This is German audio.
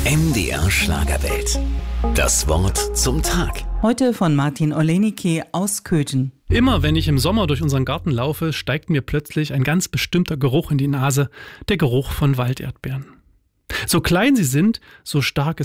MDR Schlagerwelt. Das Wort zum Tag. Heute von Martin Olenicki aus Köthen. Immer wenn ich im Sommer durch unseren Garten laufe, steigt mir plötzlich ein ganz bestimmter Geruch in die Nase, der Geruch von Walderdbeeren. So klein sie sind, so stark